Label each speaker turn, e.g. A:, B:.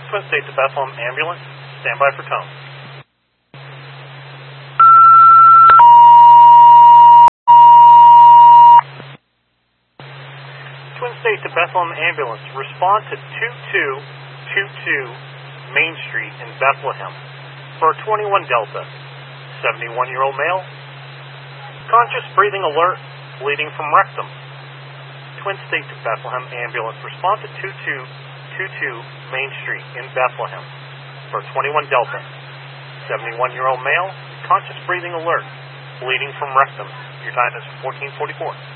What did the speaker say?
A: Twin State to Bethlehem ambulance. Stand by for tone. Twin State to Bethlehem ambulance. Respond to 2222 Main Street in Bethlehem for a 21 Delta. 71-year-old male. Conscious, breathing alert, bleeding from rectum. Twin State to Bethlehem ambulance. Respond to 2222 Main Street in Bethlehem for 21 Delta. 71-year-old male, conscious, breathing alert, bleeding from rectum. Your time is 14:44.